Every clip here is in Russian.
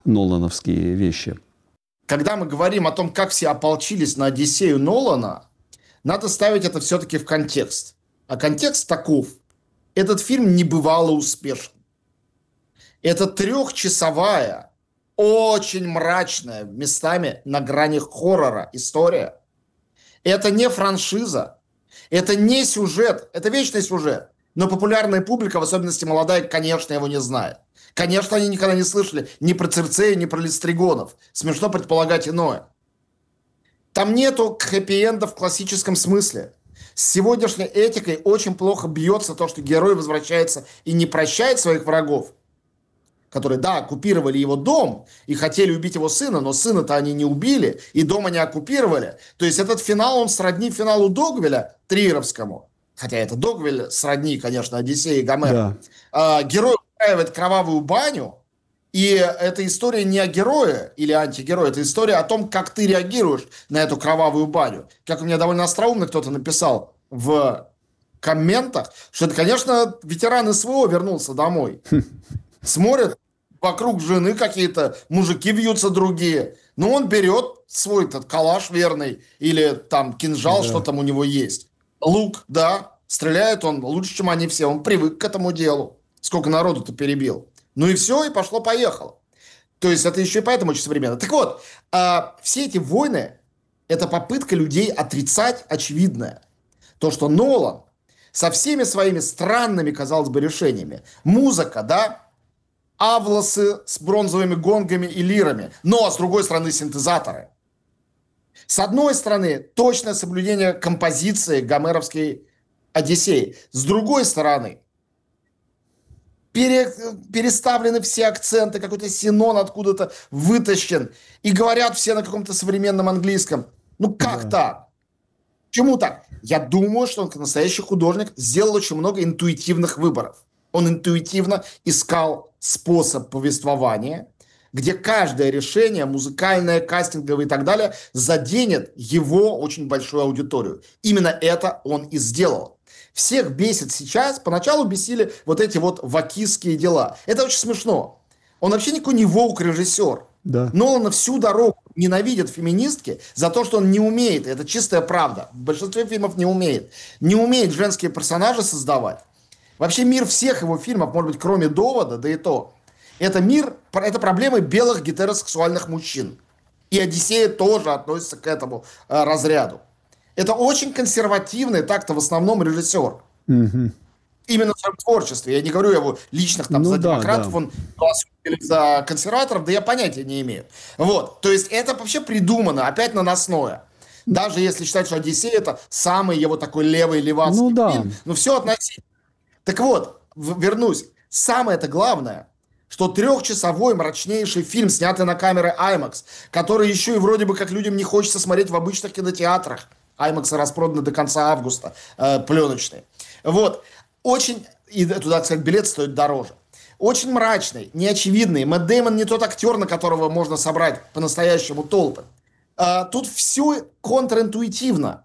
нолановские вещи. Когда мы говорим о том, как все ополчились на «Одиссею» Нолана, надо ставить это все-таки в контекст. А контекст таков. Этот фильм небывало успешен. Это трехчасовая, очень мрачная, местами на грани хоррора история. Это не франшиза, это не сюжет, это вечный сюжет. Но популярная публика, в особенности молодая, конечно, его не знает. Конечно, они никогда не слышали ни про Цирцею, ни про Листригонов. Смешно предполагать иное. Там нету хэппи-энда в классическом смысле. С сегодняшней этикой очень плохо бьется то, что герой возвращается и не прощает своих врагов, которые, да, оккупировали его дом и хотели убить его сына, но сына-то они не убили, и дом они оккупировали. То есть этот финал, он сродни финалу Догвилля, триеровскому, хотя это Догвиль сродни, конечно, Одиссея и Гомера. Да. Герой устраивает кровавую баню, и эта история не о герое или антигерое, это история о том, как ты реагируешь на эту кровавую баню. Как у меня довольно остроумно кто-то написал в комментах, что это, конечно, ветеран СВО вернулся домой. Смотрят, вокруг жены какие-то мужики вьются другие. Но он берет свой этот калаш верный или там кинжал, да, что там у него есть. Лук, да, стреляет он лучше, чем они все. Он привык к этому делу. Сколько народу-то перебил. Ну и все, и пошло-поехало. То есть это еще и поэтому очень современно. Так вот, все эти войны – это попытка людей отрицать очевидное. То, что Нолан со всеми своими странными, казалось бы, решениями. Музыка, да, авласы с бронзовыми гонгами и лирами. Но, с другой стороны, синтезаторы. С одной стороны, точное соблюдение композиции гомеровской Одиссеи. С другой стороны, переставлены все акценты, какой-то синон откуда-то вытащен. И говорят все на каком-то современном английском. Ну как так? Почему так? Я думаю, что он, как настоящий художник, сделал очень много интуитивных выборов. Он интуитивно искал способ повествования, где каждое решение, музыкальное, кастинговое и так далее, заденет его очень большую аудиторию. Именно это он и сделал. Всех бесит сейчас, поначалу бесили вот эти вот вокистские дела. Это очень смешно. Он вообще никакой не воук-режиссер. Да. Нолана всю дорогу ненавидят феминистки за то, что он не умеет, это чистая правда, в большинстве фильмов не умеет женские персонажи создавать. Вообще мир всех его фильмов, может быть, кроме «Довода», да и то, это мир, это проблемы белых гетеросексуальных мужчин. И «Одиссея» тоже относится к этому разряду. Это очень консервативный, так-то в основном, режиссер. Угу. Именно в своем творчестве. Я не говорю его личных там, за демократов, он голосует или за консерваторов, да я понятия не имею. Вот. То есть это вообще придумано, опять наносное. Даже если считать, что «Одиссея» это самый его такой левый левацкий фильм. Но все относительно. Так вот, вернусь. Самое-то главное, что трехчасовой мрачнейший фильм, снятый на камеры IMAX, который еще и вроде бы как людям не хочется смотреть в обычных кинотеатрах. IMAX распроданы до конца августа, пленочные. Вот. Очень, и туда, кстати, билет стоит дороже. Очень мрачный, неочевидный. Мэтт Дэймон не тот актер, на которого можно собрать по-настоящему толпы. Тут все контринтуитивно.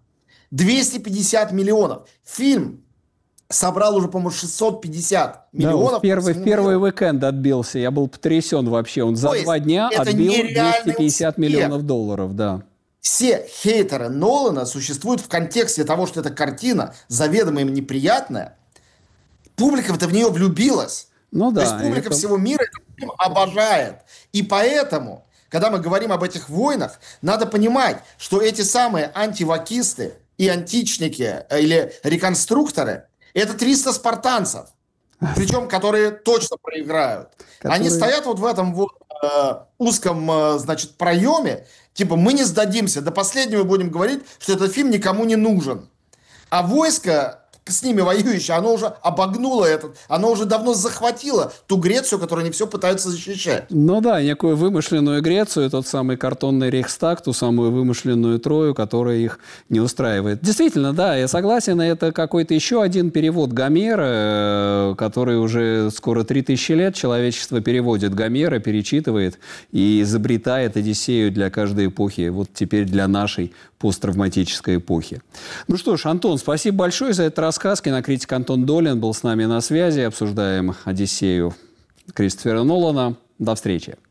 250 миллионов. Фильм собрал уже, по-моему, 650 миллионов. Да, в первый уикенд отбился. Я был потрясен вообще. Он за 2 дня отбил 250 миллионов долларов. Да. Все хейтеры Нолана существуют в контексте того, что эта картина заведомо им неприятная. Публика-то в нее влюбилась. Ну, да, то есть публика всего мира этот фильм обожает. И поэтому, когда мы говорим об этих войнах, надо понимать, что эти самые антивокисты и античники или реконструкторы – это 300 спартанцев. Причем, которые точно проиграют. Они стоят вот в этом вот узком, значит, проеме. Типа, мы не сдадимся. До последнего будем говорить, что этот фильм никому не нужен. А войско с ними воюющее, оно уже обогнуло оно уже давно захватило ту Грецию, которую они все пытаются защищать. Ну да, некую вымышленную Грецию, тот самый картонный Рейхстаг, ту самую вымышленную Трою, которая их не устраивает. Действительно, да, я согласен, это какой-то еще один перевод Гомера, который уже скоро 3000 лет человечество переводит Гомера, перечитывает и изобретает Одиссею для каждой эпохи. Вот теперь для нашей посттравматической эпохи. Ну что ж, Антон, спасибо большое за этот рассказ. Кинокритик Антон Долин был с нами на связи. Обсуждаем «Одиссею» Кристофера Нолана. До встречи.